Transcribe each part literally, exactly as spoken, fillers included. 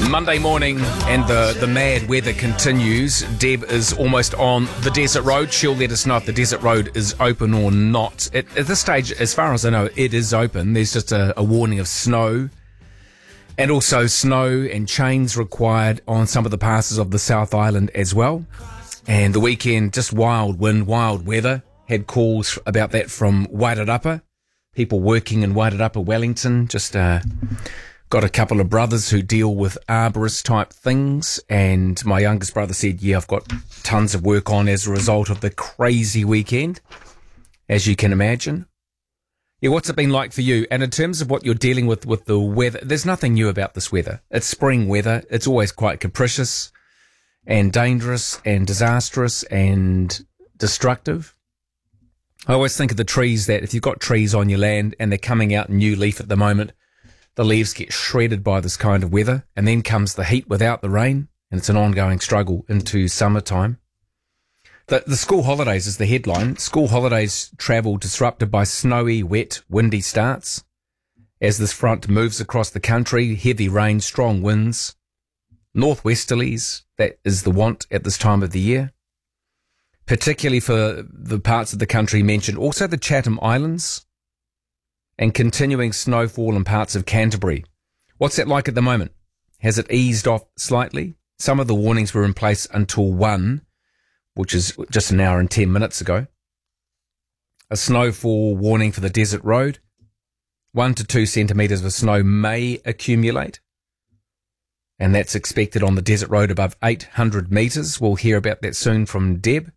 Monday morning and the, the mad weather continues. Deb is almost on the desert road. She'll let us know if the desert road is open or not. At, at this stage, as far as I know, it is open. There's just a, a warning of snow and also snow and chains required on some of the passes of the South Island as well. And the weekend, just wild wind, wild weather. Had calls about that from Wairarapa. People working in Wairarapa, Wellington, just... Uh, Got a couple of brothers who deal with arborist type things, and my youngest brother said, yeah, I've got tons of work on as a result of the crazy weekend, as you can imagine. Yeah, what's it been like for you? And in terms of what you're dealing with with the weather, there's nothing new about this weather. It's spring weather. It's always quite capricious and dangerous and disastrous and destructive. I always think of the trees that if you've got trees on your land and they're coming out in new leaf at the moment, the leaves get shredded by this kind of weather, and then comes the heat without the rain, and it's an ongoing struggle into summertime. The, the school holidays is the headline. School holidays travel disrupted by snowy, wet, windy starts. As this front moves across the country, heavy rain, strong winds, northwesterlies, that is the want at this time of the year, particularly for the parts of the country mentioned. Also the Chatham Islands, and continuing snowfall in parts of Canterbury. What's that like at the moment? Has it eased off slightly? Some of the warnings were in place until one, which is just an hour and ten minutes ago. A snowfall warning for the desert road. One to two centimetres of snow may accumulate, and that's expected on the desert road above eight hundred metres. We'll hear about that soon from Deb.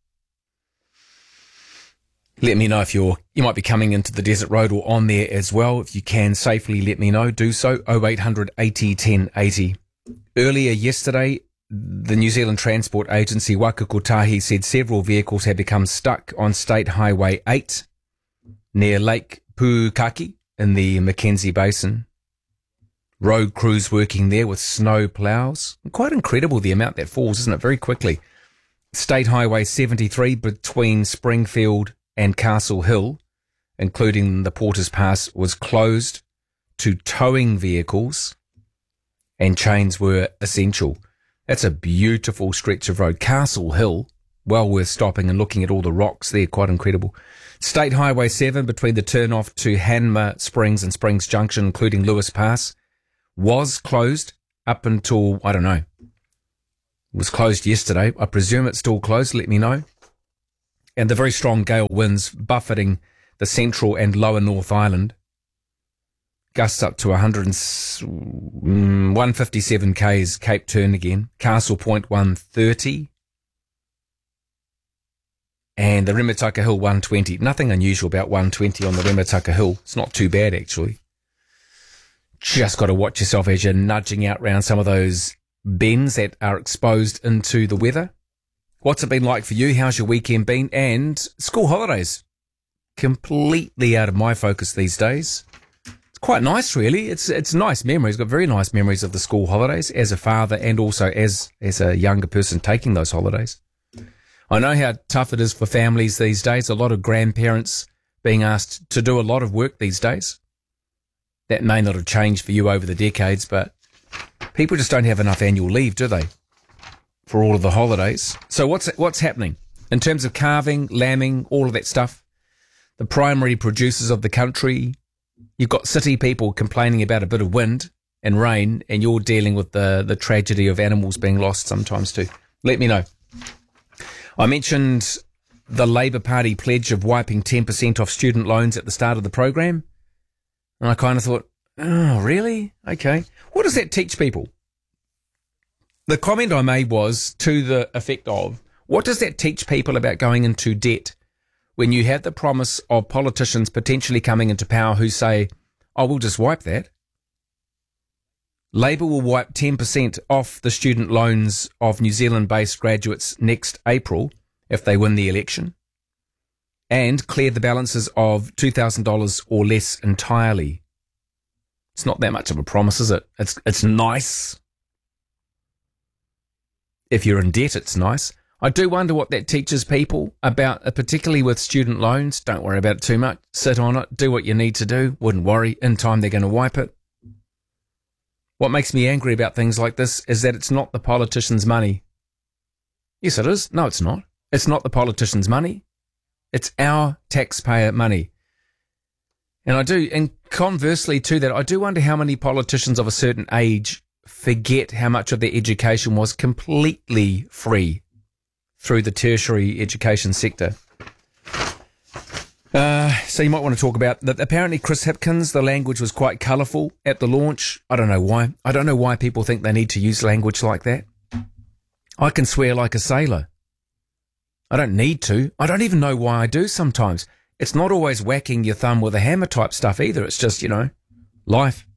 Let me know if you're, you might be coming into the desert road or on there as well. If you can safely, let me know. Do so. oh eight hundred eighty ten eighty. Earlier yesterday, the New Zealand Transport Agency, Waka Kotahi, said several vehicles had become stuck on State Highway eight near Lake Pukaki in the Mackenzie Basin. Road crews working there with snow ploughs. Quite incredible the amount that falls, isn't it? Very quickly. State Highway seventy-three between Springfield and Castle Hill, including the Porters Pass, was closed to towing vehicles, and chains were essential. That's a beautiful stretch of road. Castle Hill, well worth stopping and looking at all the rocks there, quite incredible. State Highway seven between the turn-off to Hanmer Springs and Springs Junction, including Lewis Pass, was closed up until, I don't know, it was closed yesterday. I presume it's still closed. Let me know. And the very strong gale winds buffeting the central and lower North Island. Gusts up to one hundred, one fifty-seven k's Cape Turn again. Castle Point one thirty. And the Remataka Hill one twenty. Nothing unusual about one twenty on the Remataka Hill. It's not too bad, actually. Just got to watch yourself as you're nudging out round some of those bends that are exposed into the weather. What's it been like for you? How's your weekend been? And school holidays. Completely out of my focus these days. It's quite nice, really. It's it's nice memories. Got very nice memories of the school holidays as a father and also as, as a younger person taking those holidays. I know how tough it is for families these days. A lot of grandparents being asked to do a lot of work these days. That may not have changed for you over the decades, but people just don't have enough annual leave, do they? For all of the holidays. So what's what's happening in terms of calving, lambing, all of that stuff? The primary producers of the country. You've got city people complaining about a bit of wind and rain, and you're dealing with the, the tragedy of animals being lost sometimes too. Let me know. I mentioned the Labour Party pledge of wiping ten percent off student loans at the start of the program. And I kind of thought, oh, really? Okay. What does that teach people? The comment I made was to the effect of, what does that teach people about going into debt when you have the promise of politicians potentially coming into power who say, oh, we'll just wipe that? Labour will wipe ten percent off the student loans of New Zealand-based graduates next April if they win the election, and clear the balances of two thousand dollars or less entirely. It's not that much of a promise, is it? It's it's nice. If you're in debt, it's nice. I do wonder what that teaches people about, uh, particularly with student loans. Don't worry about it too much. Sit on it. Do what you need to do. Wouldn't worry. In time, they're going to wipe it. What makes me angry about things like this is that it's not the politicians' money. Yes, it is. No, it's not. It's not the politicians' money. It's our taxpayer money. And I do, and conversely to that, I do wonder how many politicians of a certain age forget how much of their education was completely free through the tertiary education sector. Uh, so you might want to talk about that. Apparently, Chris Hipkins, the language was quite colourful at the launch. I don't know why. I don't know why people think they need to use language like that. I can swear like a sailor. I don't need to. I don't even know why I do sometimes. It's not always whacking your thumb with a hammer type stuff either. It's just, you know, life.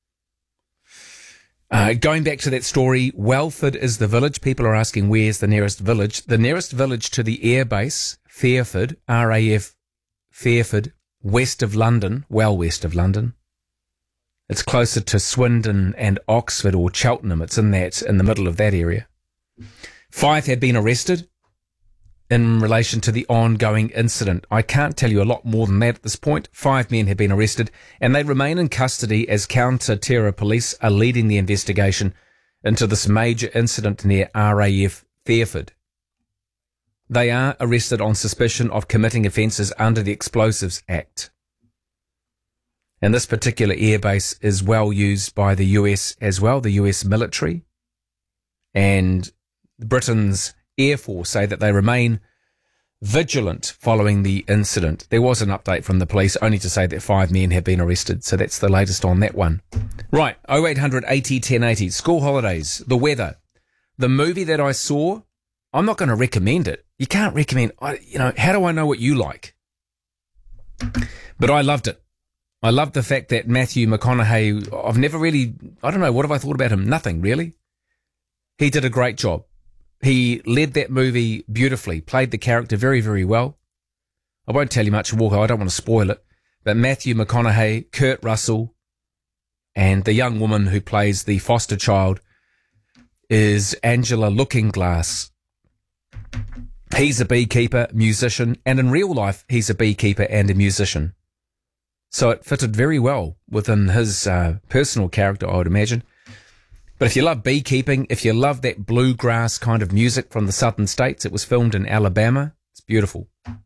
Uh, going back to that story, Welford is the village. People are asking where's the nearest village. The nearest village to the airbase, Fairford, R A F, Fairford, west of London, well west of London. It's closer to Swindon and Oxford or Cheltenham. It's in that, in the middle of that area. Five have been arrested in relation to the ongoing incident. I can't tell you a lot more than that at this point. Five men have been arrested and they remain in custody as counter-terror police are leading the investigation into this major incident near R A F Fairford. They are arrested on suspicion of committing offences under the Explosives Act. And this particular airbase is well used by the U S as well, the U S military. And Britain's Air Force say that they remain vigilant following the incident. There was an update from the police only to say that five men have been arrested. So that's the latest on that one. Right, oh eight hundred eighty ten eighty. School holidays, the weather. The movie that I saw, I'm not going to recommend it. You can't recommend, I, you know, how do I know what you like? But I loved it. I loved the fact that Matthew McConaughey, I've never really, I don't know, what have I thought about him? Nothing, really. He did a great job. He led that movie beautifully, played the character very, very well. I won't tell you much, Walker, I don't want to spoil it. But Matthew McConaughey, Kurt Russell, and the young woman who plays the foster child is Angela Lookingglass. He's a beekeeper, musician, and in real life, he's a beekeeper and a musician. So it fitted very well within his uh, personal character, I would imagine. But if you love beekeeping, if you love that bluegrass kind of music from the southern states, it was filmed in Alabama. It's beautiful.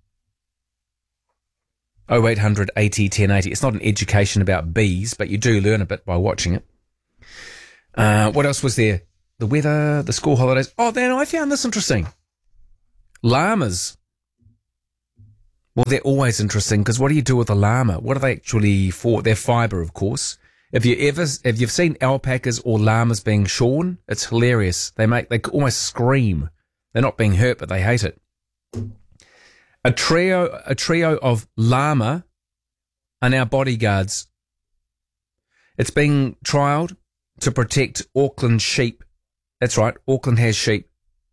oh eight hundred eighty ten eighty. It's not an education about bees, but you do learn a bit by watching it. Uh, what else was there? The weather, the school holidays. Oh, then I found this interesting. Llamas. Well, they're always interesting because what do you do with a llama? What are they actually for? They're fibre, of course. If you ever, if you've seen alpacas or llamas being shorn, it's hilarious. They make, they almost scream. They're not being hurt, but they hate it. A trio, a trio of llama are now bodyguards. It's being trialled to protect Auckland sheep. That's right, Auckland has sheep.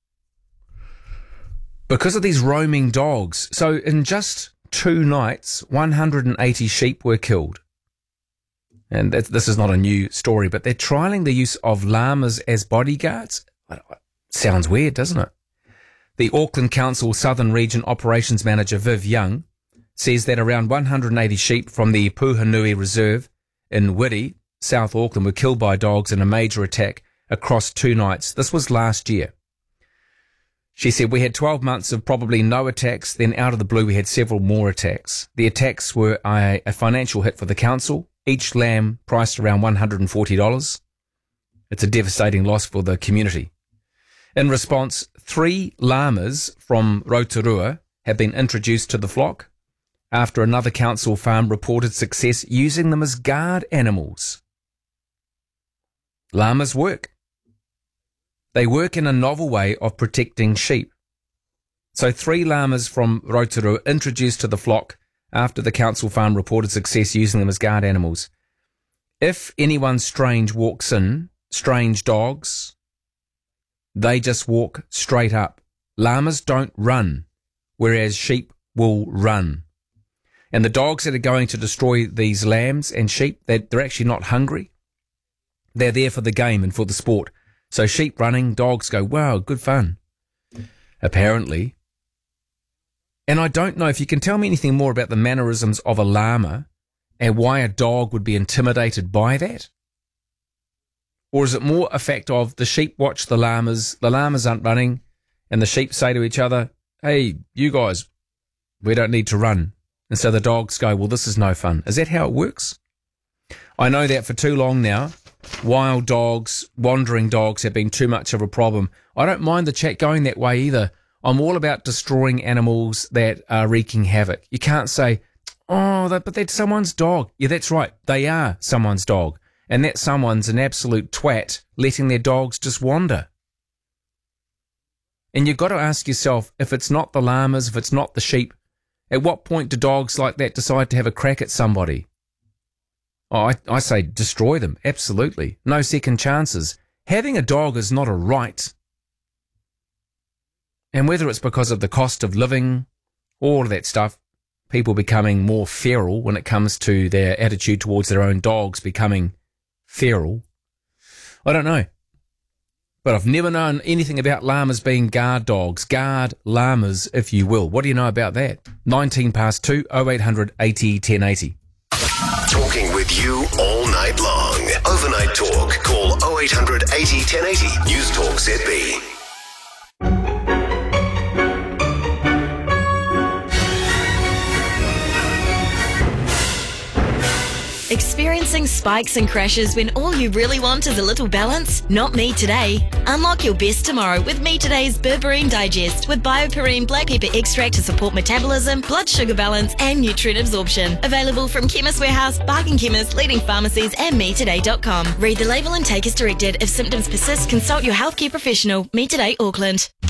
Because of these roaming dogs. So in just two nights, one hundred eighty sheep were killed. And that's, this is not a new story, but they're trialling the use of llamas as bodyguards. Sounds weird, doesn't it? The Auckland Council Southern Region Operations Manager Viv Young says that around one hundred eighty sheep from the Puhanui Reserve in Wiri, South Auckland, were killed by dogs in a major attack across two nights. This was last year. She said, we had twelve months of probably no attacks, then out of the blue we had several more attacks. The attacks were a, a financial hit for the council, each lamb priced around one hundred forty dollars. It's a devastating loss for the community. In response, three llamas from Rotorua have been introduced to the flock after another council farm reported success using them as guard animals. Llamas work. They work in a novel way of protecting sheep. So three llamas from Rotorua introduced to the flock after the council farm reported success using them as guard animals. If anyone strange walks in, strange dogs, they just walk straight up. Llamas don't run, whereas sheep will run. And the dogs that are going to destroy these lambs and sheep, they're, they're actually not hungry. They're there for the game and for the sport. So sheep running, dogs go, wow, good fun, apparently. And I don't know if you can tell me anything more about the mannerisms of a llama and why a dog would be intimidated by that. Or is it more a fact of the sheep watch the llamas, the llamas aren't running, and the sheep say to each other, hey, you guys, we don't need to run. And so the dogs go, well, this is no fun. Is that how it works? I know that for too long now, wild dogs, wandering dogs have been too much of a problem. I don't mind the chat going that way either. I'm all about destroying animals that are wreaking havoc. You can't say, oh, that, but that's someone's dog. Yeah, that's right. They are someone's dog. And that someone's an absolute twat letting their dogs just wander. And you've got to ask yourself, if it's not the llamas, if it's not the sheep, at what point do dogs like that decide to have a crack at somebody? Oh, I, I say destroy them, absolutely. No second chances. Having a dog is not a right. And whether it's because of the cost of living, all of that stuff, people becoming more feral when it comes to their attitude towards their own dogs becoming feral, I don't know. But I've never known anything about llamas being guard dogs. Guard llamas, if you will. What do you know about that? nineteen past two, oh eight hundred eighty ten eighty. Talking with you all night long. Overnight talk. Call oh eight hundred eighty ten eighty. News Talk Z B. Experiencing spikes and crashes when all you really want is a little balance? Not me today. Unlock your best tomorrow with Me Today's Berberine Digest with BioPerine black pepper extract to support metabolism, blood sugar balance and nutrient absorption. Available from Chemist Warehouse, Bargain Chemist, leading pharmacies and me today dot com. Read the label and take as directed. If symptoms persist, consult your healthcare professional. Me Today Auckland.